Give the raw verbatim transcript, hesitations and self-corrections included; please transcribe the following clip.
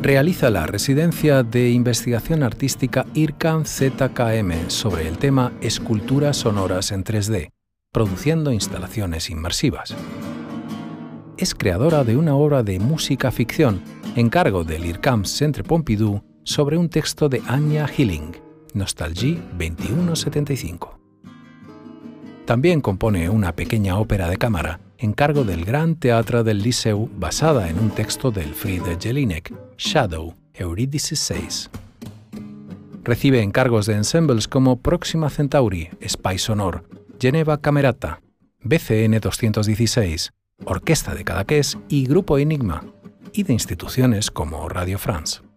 Realiza la residencia de investigación artística IRCAM Z K M sobre el tema Esculturas sonoras en tres D, produciendo instalaciones inmersivas. Es creadora de una obra de música ficción, encargo del IRCAM Centre Pompidou, sobre un texto de Anya Hilling, Nostalgie veintiuno setenta y cinco. También compone una pequeña ópera de cámara, encargo del Gran Teatre del Liceu, basada en un texto del Friede Jelinek, Shadow, Eurídice seis. Recibe encargos de ensembles como Proxima Centauri, Spy Sonor, Geneva Camerata, B C N doscientos dieciséis, Orquesta de Cadaqués y Grupo Enigma, y de instituciones como Radio France.